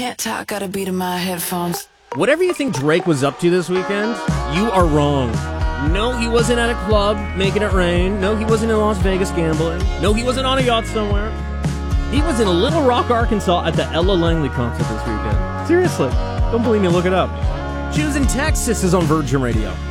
can't talk, got a beat in my headphones. Whatever you think Drake was up to this weekend, you are wrong. No, he wasn't at a club making it rain. No, he wasn't in Las Vegas gambling. No, he wasn't on a yacht somewhere. He was in Little Rock, Arkansas at the Ella Langley concert this weekend. Seriously. Don't believe me, look it up. She was in Texas is on Virgin Radio.